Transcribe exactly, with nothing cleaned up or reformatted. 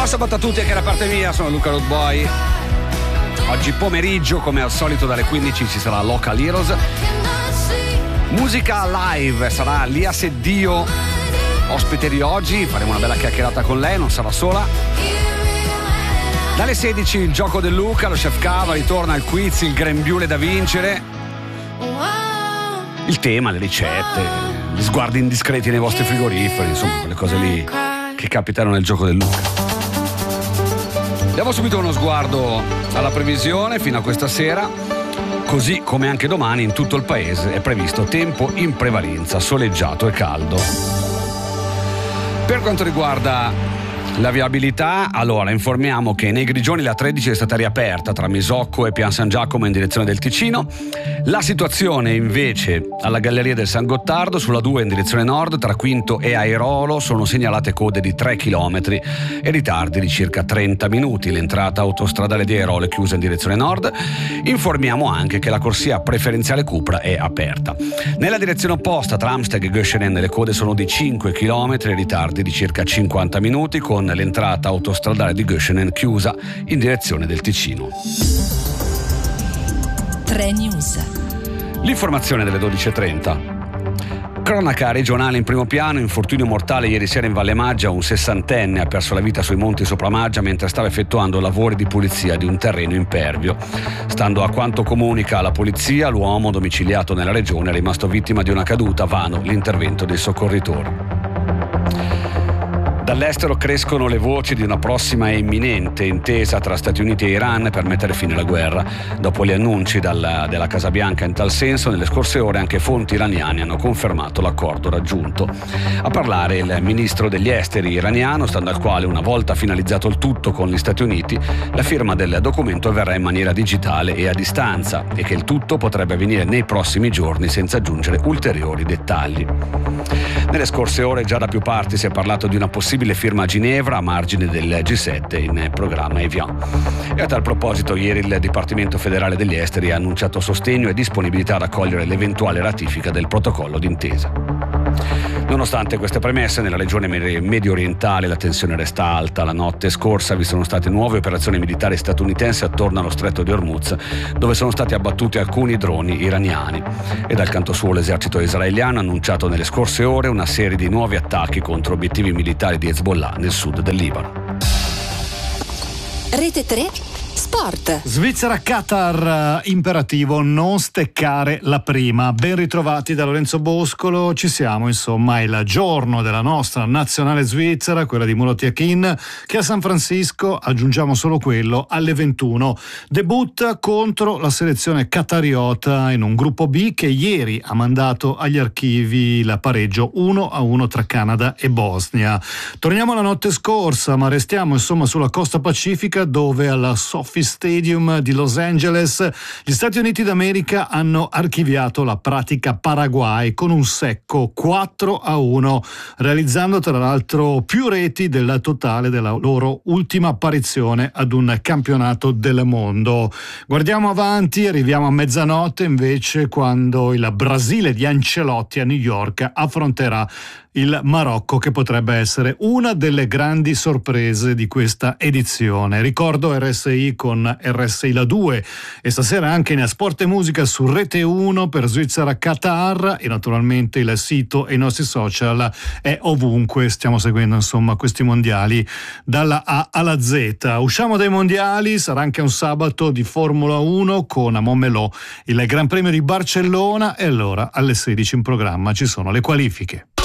sabato a tutti anche da parte mia, sono Luca Road Boy. Oggi pomeriggio, come al solito, dalle quindici ci sarà Local Heroes. Musica live, sarà Lia Seddio ospite di oggi, faremo una bella chiacchierata con lei, non sarà sola. Dalle sedici il gioco del Luca, lo chef Cava, ritorna il quiz, il grembiule da vincere, il tema, le ricette, gli sguardi indiscreti nei vostri frigoriferi, insomma quelle cose lì che capitano nel gioco del Luca. Diamo subito uno sguardo alla previsione fino a questa sera. Così come anche domani in tutto il paese è previsto tempo in prevalenza soleggiato e caldo. Per quanto riguarda la viabilità, allora informiamo che nei Grigioni la tredici è stata riaperta tra Misocco e Pian San Giacomo in direzione del Ticino. La situazione invece alla Galleria del San Gottardo sulla due in direzione nord tra Quinto e Airolo sono segnalate code di tre chilometri e ritardi di circa trenta minuti. L'entrata autostradale di Airolo è chiusa in direzione nord. Informiamo anche che la corsia preferenziale Cupra è aperta. Nella direzione opposta tra Amsteg e Göschenen le code sono di cinque chilometri e ritardi di circa cinquanta minuti, con l'entrata autostradale di Göschenen chiusa in direzione del Ticino. tre News. L'informazione delle dodici e trenta. Cronaca regionale in primo piano, infortunio mortale ieri sera in Valle Maggia, un sessantenne ha perso la vita sui monti sopra Maggia mentre stava effettuando lavori di pulizia di un terreno impervio. Stando a quanto comunica la polizia, l'uomo domiciliato nella regione è rimasto vittima di una caduta, vano l'intervento dei soccorritori. Dall'estero crescono le voci di una prossima e imminente intesa tra Stati Uniti e Iran per mettere fine alla guerra. Dopo gli annunci dalla, della Casa Bianca in tal senso, nelle scorse ore anche fonti iraniane hanno confermato l'accordo raggiunto. A parlare il ministro degli esteri iraniano, stando al quale, una volta finalizzato il tutto con gli Stati Uniti, la firma del documento avverrà in maniera digitale e a distanza e che il tutto potrebbe avvenire nei prossimi giorni senza aggiungere ulteriori dettagli. Nelle scorse ore già da più parti si è parlato di una possibile firma a Ginevra a margine del G sette in programma Evian. E a tal proposito ieri il Dipartimento federale degli esteri ha annunciato sostegno e disponibilità ad accogliere l'eventuale ratifica del protocollo d'intesa. Nonostante queste premesse, nella regione medio orientale la tensione resta alta. La notte scorsa vi sono state nuove operazioni militari statunitensi attorno allo stretto di Hormuz, dove sono stati abbattuti alcuni droni iraniani. E dal canto suo l'esercito israeliano ha annunciato nelle scorse ore una serie di nuovi attacchi contro obiettivi militari di Hezbollah nel sud del Libano. Rete tre Sport. Svizzera-Qatar, imperativo non steccare la prima. Ben ritrovati da Lorenzo Boscolo, ci siamo, insomma, è il giorno della nostra nazionale svizzera, quella di Murat Yakin, che a San Francisco, aggiungiamo solo quello, alle ventuno. Debutta contro la selezione qatariota in un gruppo B che ieri ha mandato agli archivi il pareggio uno a uno tra Canada e Bosnia. Torniamo alla notte scorsa, ma restiamo insomma sulla costa pacifica, dove alla Sophie Stadium di Los Angeles gli Stati Uniti d'America hanno archiviato la pratica Paraguay con un secco quattro a uno, realizzando tra l'altro più reti del totale della loro ultima apparizione ad un campionato del mondo. Guardiamo avanti, arriviamo a mezzanotte invece, quando il Brasile di Ancelotti a New York affronterà il Marocco, che potrebbe essere una delle grandi sorprese di questa edizione. Ricordo R S I con R S I La due e stasera anche in Sport e Musica su Rete uno per Svizzera-Qatar, e naturalmente il sito e i nostri social è ovunque. Stiamo seguendo insomma questi mondiali dalla A alla Z. Usciamo dai mondiali, sarà anche un sabato di Formula uno con a Montmelò il Gran Premio di Barcellona, e allora alle sedici in programma ci sono le qualifiche.